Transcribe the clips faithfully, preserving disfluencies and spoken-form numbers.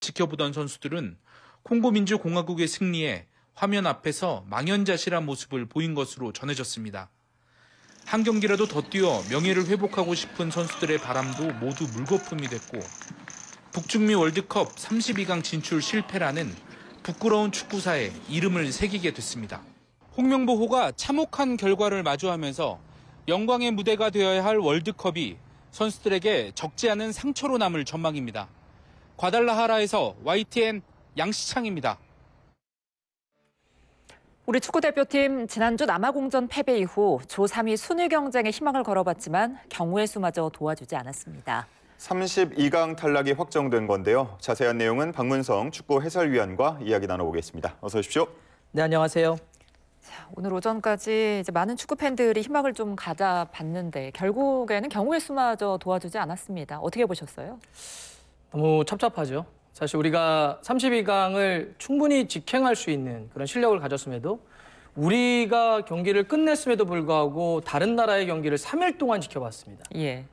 지켜보던 선수들은 콩고민주공화국의 승리에 화면 앞에서 망연자실한 모습을 보인 것으로 전해졌습니다. 한 경기라도 더 뛰어 명예를 회복하고 싶은 선수들의 바람도 모두 물거품이 됐고 북중미 월드컵 삼십이 강 진출 실패라는 부끄러운 축구사에 이름을 새기게 됐습니다. 홍명보호가 참혹한 결과를 마주하면서 영광의 무대가 되어야 할 월드컵이 선수들에게 적지 않은 상처로 남을 전망입니다. 과달라하라에서 와이티엔 양시창입니다. 우리 축구대표팀 지난주 남아공전 패배 이후 조 삼 위 순위 경쟁에 희망을 걸어봤지만 경우의 수마저 도와주지 않았습니다. 삼십이 강 탈락이 확정된 건데요. 자세한 내용은 박문성 축구 해설위원과 이야기 나눠보겠습니다. 어서 오십시오. 네, 안녕하세요. 자, 오늘 오전까지 이제 많은 축구 팬들이 희망을 좀 가져봤는데 결국에는 경우의 수마저 도와주지 않았습니다. 어떻게 보셨어요? 너무 찹찹하죠. 사실 우리가 삼십이 강을 충분히 직행할 수 있는 그런 실력을 가졌음에도 우리가 경기를 끝냈음에도 불구하고 다른 나라의 경기를 삼 일 동안 지켜봤습니다. 예.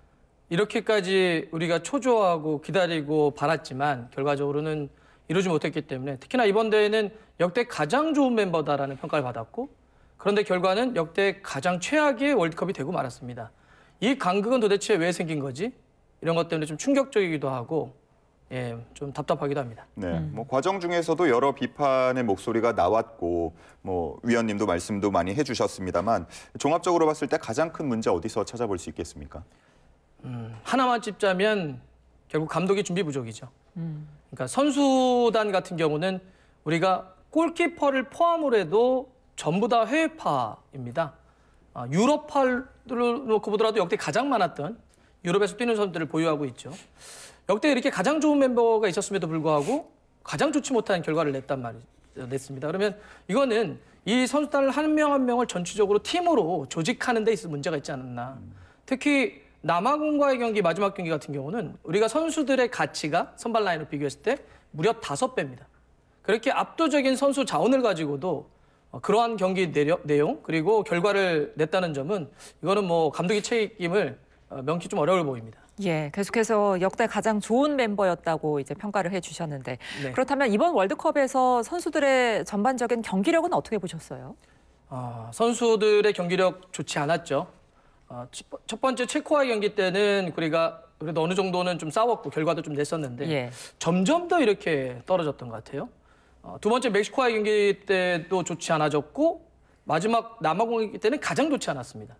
이렇게까지 우리가 초조하고 기다리고 바랐지만 결과적으로는 이루지 못했기 때문에 특히나 이번 대회는 역대 가장 좋은 멤버다라는 평가를 받았고 그런데 결과는 역대 가장 최악의 월드컵이 되고 말았습니다. 이 간극은 도대체 왜 생긴 거지? 이런 것 때문에 좀 충격적이기도 하고 예, 좀 답답하기도 합니다. 네, 음. 뭐 과정 중에서도 여러 비판의 목소리가 나왔고 뭐 위원님도 말씀도 많이 해주셨습니다만 종합적으로 봤을 때 가장 큰 문제 어디서 찾아볼 수 있겠습니까? 음, 하나만 찝자면 결국 감독의 준비 부족이죠. 음. 그러니까 선수단 같은 경우는 우리가 골키퍼를 포함을 해도 전부 다 해외파입니다. 아, 유럽파를 놓고 보더라도 역대 가장 많았던 유럽에서 뛰는 선수들을 보유하고 있죠. 역대 이렇게 가장 좋은 멤버가 있었음에도 불구하고 가장 좋지 못한 결과를 냈단 말이 냈습니다. 그러면 이거는 이 선수단을 한 명 한 명을 전체적으로 팀으로 조직하는 데 있어 문제가 있지 않았나. 특히 남아공과의 경기 마지막 경기 같은 경우는 우리가 선수들의 가치가 선발 라인으로 비교했을 때 무려 다섯 배입니다. 그렇게 압도적인 선수 자원을 가지고도 그러한 경기 내용 그리고 결과를 냈다는 점은 이거는 뭐 감독의 책임을 명키 좀 어려울 보입니다. 예, 계속해서 역대 가장 좋은 멤버였다고 이제 평가를 해주셨는데 네. 그렇다면 이번 월드컵에서 선수들의 전반적인 경기력은 어떻게 보셨어요? 어, 선수들의 경기력 좋지 않았죠. 어, 첫 번째 체코와의 경기 때는 우리가 그래도 어느 정도는 좀 싸웠고 결과도 좀 냈었는데 예. 점점 더 이렇게 떨어졌던 것 같아요. 어, 두 번째 멕시코와의 경기 때도 좋지 않아졌고 마지막 남아공 경기 때는 가장 좋지 않았습니다.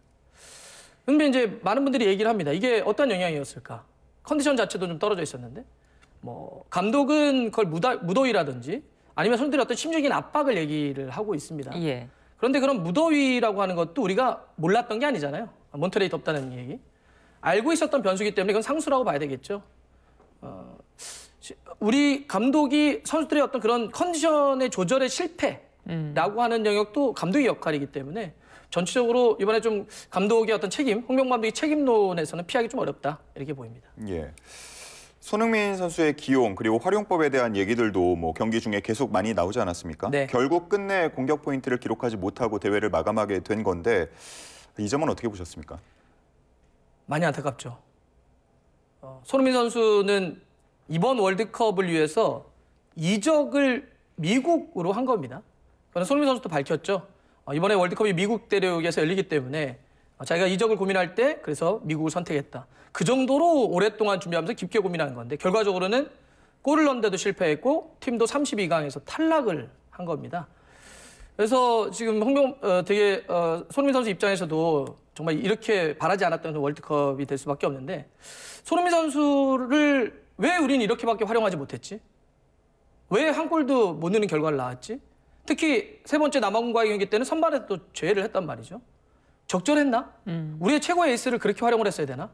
근데 이제 많은 분들이 얘기를 합니다. 이게 어떤 영향이었을까? 컨디션 자체도 좀 떨어져 있었는데 뭐 감독은 그걸 무다, 무더위라든지 아니면 선수들의 어떤 심적인 압박을 얘기를 하고 있습니다. 예. 그런데 그런 무더위라고 하는 것도 우리가 몰랐던 게 아니잖아요. 몬트레이 덥다는 얘기. 알고 있었던 변수기 때문에 이건 상수라고 봐야 되겠죠. 어, 우리 감독이 선수들의 어떤 그런 컨디션의 조절의 실패라고 음. 하는 영역도 감독의 역할이기 때문에 전체적으로 이번에 좀 감독의 어떤 책임, 홍명보 감독의 책임론에서는 피하기 좀 어렵다 이렇게 보입니다. 예. 손흥민 선수의 기용 그리고 활용법에 대한 얘기들도 뭐 경기 중에 계속 많이 나오지 않았습니까? 네. 결국 끝내 공격 포인트를 기록하지 못하고 대회를 마감하게 된 건데 이 점은 어떻게 보셨습니까? 많이 안타깝죠. 어, 손흥민 선수는 이번 월드컵을 위해서 이적을 미국으로 한 겁니다. 그건 손흥민 선수도 밝혔죠. 어, 이번에 월드컵이 미국 대륙에서 열리기 때문에 어, 자기가 이적을 고민할 때 그래서 미국을 선택했다. 그 정도로 오랫동안 준비하면서 깊게 고민한 건데 결과적으로는 골을 넣는데도 실패했고 팀도 삼십이 강에서 탈락을 한 겁니다. 그래서 지금 홍명 어, 되게 어, 손흥민 선수 입장에서도 정말 이렇게 바라지 않았던 월드컵이 될 수밖에 없는데 손흥민 선수를 왜 우리는 이렇게밖에 활용하지 못했지? 왜 한 골도 못 넣는 결과를 낳았지? 특히 세 번째 남아공과의 경기 때는 선발에서 또 제외를 했단 말이죠. 적절했나? 음. 우리의 최고의 에이스를 그렇게 활용을 했어야 되나?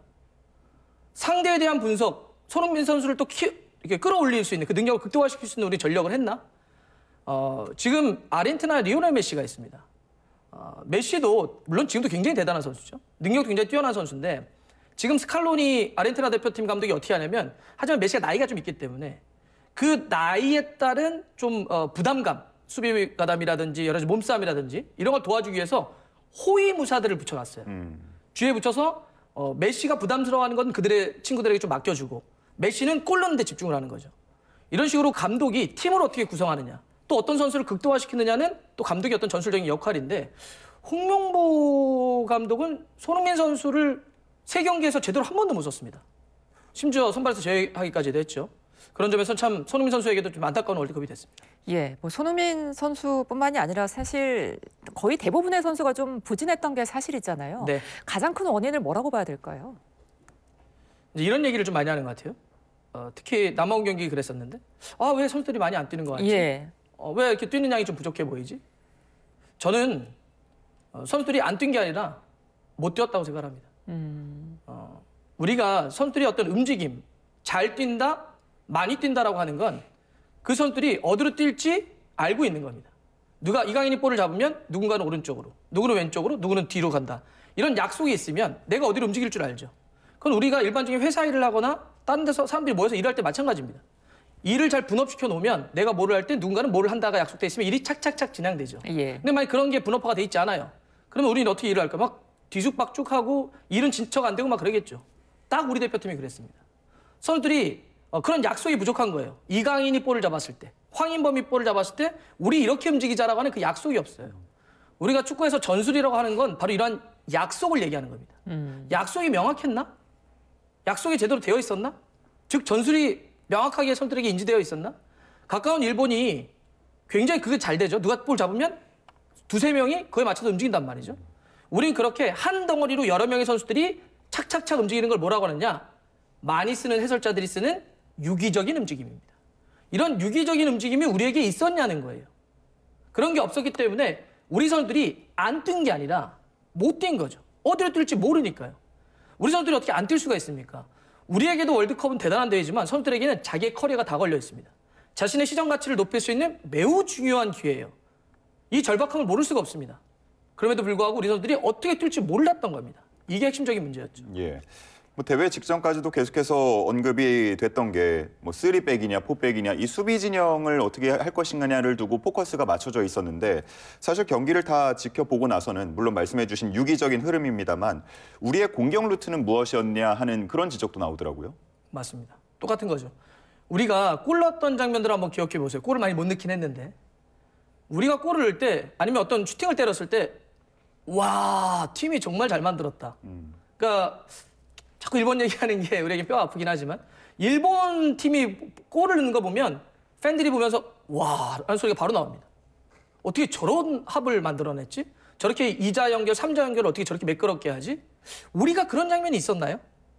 상대에 대한 분석, 손흥민 선수를 또 키, 이렇게 끌어올릴 수 있는 그 능력을 극대화시킬 수 있는 우리 전력을 했나? 어, 지금 아르헨티나에 리오넬 메시가 있습니다. 어, 메시도 물론 지금도 굉장히 대단한 선수죠. 능력도 굉장히 뛰어난 선수인데 지금 스칼로니 아르헨티나 대표팀 감독이 어떻게 하냐면 하지만 메시가 나이가 좀 있기 때문에 그 나이에 따른 좀 어, 부담감, 수비 가담이라든지 여러 가지 몸싸움이라든지 이런 걸 도와주기 위해서 호위무사들을 붙여놨어요. 음. 뒤에 붙여서 어, 메시가 부담스러워하는 건 그들의 친구들에게 좀 맡겨주고 메시는 골 넣는 데 집중을 하는 거죠. 이런 식으로 감독이 팀을 어떻게 구성하느냐, 또 어떤 선수를 극도화시키느냐는 또 감독의 어떤 전술적인 역할인데 홍명보 감독은 손흥민 선수를 세 경기에서 제대로 한 번도 못 썼습니다. 심지어 선발에서 제외하기까지도 했죠. 그런 점에서 참 손흥민 선수에게도 좀 안타까운 월드컵이 됐습니다. 예, 뭐 손흥민 선수뿐만이 아니라 사실 거의 대부분의 선수가 좀 부진했던 게 사실이잖아요. 네. 가장 큰 원인을 뭐라고 봐야 될까요? 이제 이런 얘기를 좀 많이 하는 것 같아요. 어, 특히 남아공 경기 그랬었는데 아, 왜 선수들이 많이 안 뛰는 것 같지? 예. 어, 왜 이렇게 뛰는 양이 좀 부족해 보이지? 저는 어, 선수들이 안 뛴 게 아니라 못 뛰었다고 생각합니다. 음. 어, 우리가 선수들이 어떤 움직임, 잘 뛴다, 많이 뛴다라고 하는 건 그 선수들이 어디로 뛸지 알고 있는 겁니다. 누가 이강인이 볼을 잡으면 누군가는 오른쪽으로, 누구는 왼쪽으로, 누구는 뒤로 간다. 이런 약속이 있으면 내가 어디로 움직일 줄 알죠. 그건 우리가 일반적인 회사 일을 하거나 다른 데서 사람들이 모여서 일할 때 마찬가지입니다. 일을 잘 분업시켜 놓으면 내가 뭐를 할 때 누군가는 뭐를 한다가 약속돼 있으면 일이 착착착 진행되죠. 예. 근데 만약 그런 게 분업화가 돼 있지 않아요. 그러면 우리는 어떻게 일을 할까? 막 뒤죽박죽하고 일은 진척 안 되고 막 그러겠죠. 딱 우리 대표팀이 그랬습니다. 선수들이 어, 그런 약속이 부족한 거예요. 이강인이 볼을 잡았을 때, 황인범이 볼을 잡았을 때 우리 이렇게 움직이자라고 하는 그 약속이 없어요. 우리가 축구에서 전술이라고 하는 건 바로 이런 약속을 얘기하는 겁니다. 음. 약속이 명확했나? 약속이 제대로 되어 있었나? 즉 전술이 명확하게 선수들에게 인지되어 있었나? 가까운 일본이 굉장히 그게 잘 되죠. 누가 볼 잡으면 두세 명이 그에 맞춰서 움직인단 말이죠. 우린 그렇게 한 덩어리로 여러 명의 선수들이 착착착 움직이는 걸 뭐라고 하느냐? 많이 쓰는 해설자들이 쓰는 유기적인 움직임입니다. 이런 유기적인 움직임이 우리에게 있었냐는 거예요. 그런 게 없었기 때문에 우리 선수들이 안 뛴 게 아니라 못 뛴 거죠. 어디로 뛸지 모르니까요. 우리 선수들이 어떻게 안 뛸 수가 있습니까? 우리에게도 월드컵은 대단한 대회지만 선수들에게는 자기의 커리어가 다 걸려 있습니다. 자신의 시정 가치를 높일 수 있는 매우 중요한 기회예요. 이 절박함을 모를 수가 없습니다. 그럼에도 불구하고 우리 선수들이 어떻게 뛸지 몰랐던 겁니다. 이게 핵심적인 문제였죠. 예. 뭐 대회 직전까지도 계속해서 언급이 됐던 게 뭐 쓰리백이냐 포백이냐 이 수비 진영을 어떻게 할 것인가냐를 두고 포커스가 맞춰져 있었는데 사실 경기를 다 지켜보고 나서는 물론 말씀해 주신 유기적인 흐름입니다만 우리의 공격 루트는 무엇이었냐 하는 그런 지적도 나오더라고요. 맞습니다. 똑같은 거죠. 우리가 골 넣었던 장면들을 한번 기억해 보세요. 골을 많이 못 넣긴 했는데 우리가 골을 넣을 때 아니면 어떤 슈팅을 때렸을 때 와, 팀이 정말 잘 만들었다. 음. 그러니까 자꾸 일본 얘기하는 게 우리에게 뼈 아프긴 하지만 일본 팀이 골을 넣는 거 보면 팬들이 보면서 와 라는 소리가 바로 나옵니다. 어떻게 저런 합을 만들어냈지? 저렇게 이자 연결, 삼자 연결을 어떻게 저렇게 매끄럽게 하지? 우리가 그런 장면이 있었나요?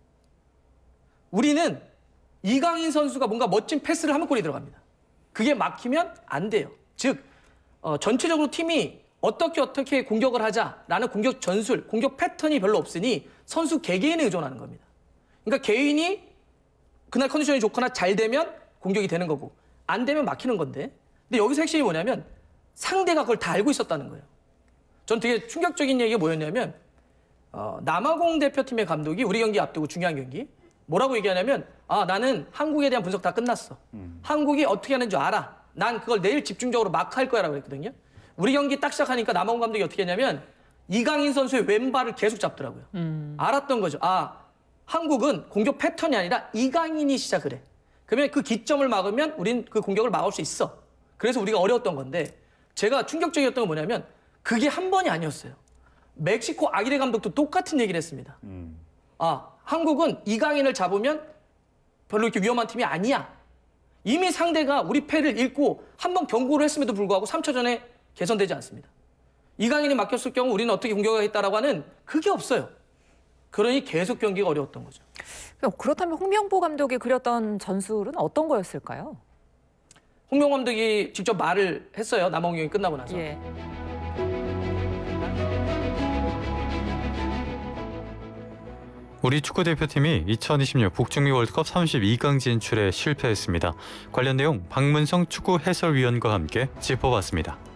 우리는 이강인 선수가 뭔가 멋진 패스를 하면 골이 들어갑니다. 그게 막히면 안 돼요. 즉 어, 전체적으로 팀이 어떻게 어떻게 공격을 하자라는 공격 전술, 공격 패턴이 별로 없으니 선수 개개인에 의존하는 겁니다. 그러니까 개인이 그날 컨디션이 좋거나 잘 되면 공격이 되는 거고 안 되면 막히는 건데 근데 여기서 핵심이 뭐냐면 상대가 그걸 다 알고 있었다는 거예요. 전 되게 충격적인 얘기가 뭐였냐면 어, 남아공 대표팀의 감독이 우리 경기 앞두고 중요한 경기 뭐라고 얘기하냐면 아 나는 한국에 대한 분석 다 끝났어. 음. 한국이 어떻게 하는 줄 알아. 난 그걸 내일 집중적으로 마크할 거야 라고 그랬거든요. 우리 경기 딱 시작하니까 남아공 감독이 어떻게 했냐면 이강인 선수의 왼발을 계속 잡더라고요. 음. 알았던 거죠. 아, 한국은 공격 패턴이 아니라 이강인이 시작을 해. 그러면 그 기점을 막으면 우린 그 공격을 막을 수 있어. 그래서 우리가 어려웠던 건데 제가 충격적이었던 건 뭐냐면 그게 한 번이 아니었어요. 멕시코 아기레 감독도 똑같은 얘기를 했습니다. 음. 아, 한국은 이강인을 잡으면 별로 이렇게 위험한 팀이 아니야. 이미 상대가 우리 패를 읽고 한 번 경고를 했음에도 불구하고 삼 차전에 개선되지 않습니다. 이강인이 막혔을 경우 우리는 어떻게 공격하겠다라고 하는 그게 없어요. 그러니 계속 경기가 어려웠던 거죠. 그렇다면 홍명보 감독이 그렸던 전술은 어떤 거였을까요? 홍명보 감독이 직접 말을 했어요. 남아공 경기 끝나고 나서. 예. 우리 축구대표팀이 이천이십 년 북중미 월드컵 삼십이 강 진출에 실패했습니다. 관련 내용 박문성 축구 해설위원과 함께 짚어봤습니다.